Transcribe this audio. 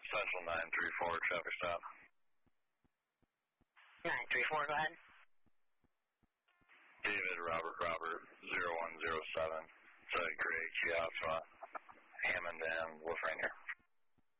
Central 934, traffic stop. 934, go ahead. David Robert 0107. It's a gray Kia Altima, Hammond and Wolf Rainier.